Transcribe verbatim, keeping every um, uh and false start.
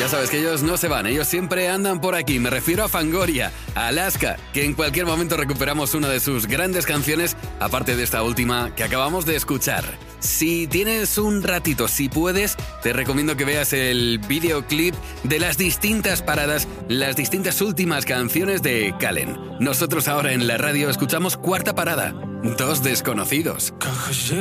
Ya sabes que ellos no se van, ellos siempre andan por aquí. Me refiero a Fangoria, a Alaska, que en cualquier momento recuperamos una de sus grandes canciones, aparte de esta última que acabamos de escuchar. Si tienes un ratito, si puedes, te recomiendo que veas el videoclip de las distintas paradas, las distintas últimas canciones de Kallen. Nosotros ahora en la radio escuchamos Cuarta Parada, Dos Desconocidos.